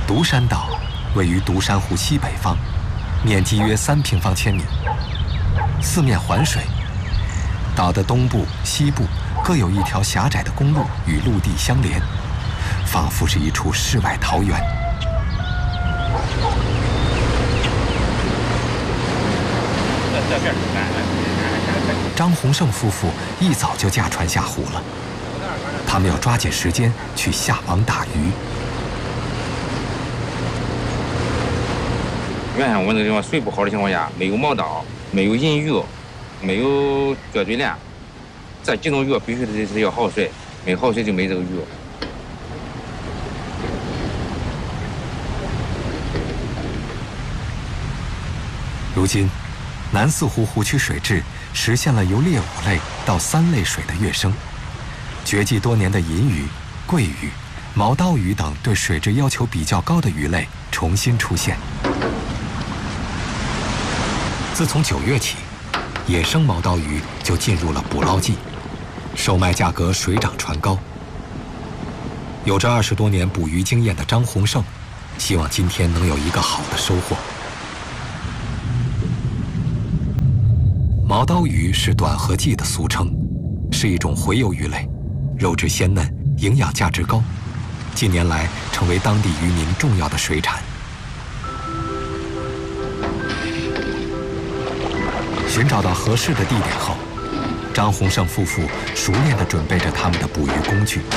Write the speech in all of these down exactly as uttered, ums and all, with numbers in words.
独山岛位于独山湖西北方，面积约三平方千米，四面环水。岛的东部、西部各有一条狭窄的公路与陆地相连，仿佛是一处世外桃源。张洪胜夫妇一早就驾船下湖了，他们要抓紧时间去下网打鱼。 原先我那个地方水不好的情况下，没有毛刀，没有银鱼，没有撅嘴链，这几种鱼必须得是要好水，没好水就没这个鱼。 如今，南四湖湖区水质实现了由劣五类到三类水的跃升，绝迹多年的银鱼、桂鱼、毛刀鱼等对水质要求比较高的鱼类重新出现。自从九月起，野生毛刀鱼就进入了捕捞季，售卖价格水涨船高。有着二十多年捕鱼经验的张洪胜，希望今天能有一个好的收获。毛刀鱼是短合鲫的俗称，是一种洄游鱼类，肉质鲜嫩，营养价值高，近年来成为当地渔民重要的水产。寻找到合适的地点后，张洪胜夫妇熟练地准备着他们的捕鱼工具。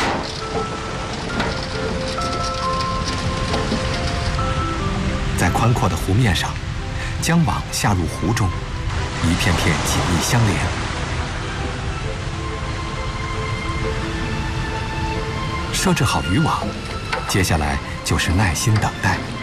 在宽阔的湖面上，将网下入湖中，一片片紧密相连。设置好渔网，接下来就是耐心等待。